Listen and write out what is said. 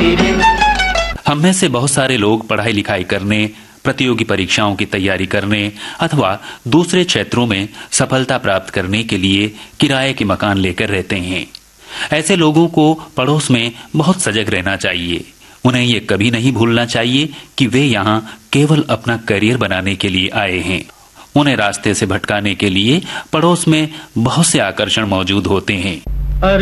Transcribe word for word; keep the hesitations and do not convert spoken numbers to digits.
हम में से बहुत सारे लोग पढ़ाई लिखाई करने, प्रतियोगी परीक्षाओं की तैयारी करने अथवा दूसरे क्षेत्रों में सफलता प्राप्त करने के लिए किराए के मकान लेकर रहते हैं। ऐसे लोगों को पड़ोस में बहुत सजग रहना चाहिए। उन्हें ये कभी नहीं भूलना चाहिए कि वे यहाँ केवल अपना करियर बनाने के लिए आए हैं। उन्हें रास्ते से भटकाने के लिए पड़ोस में बहुत से आकर्षण मौजूद होते हैं।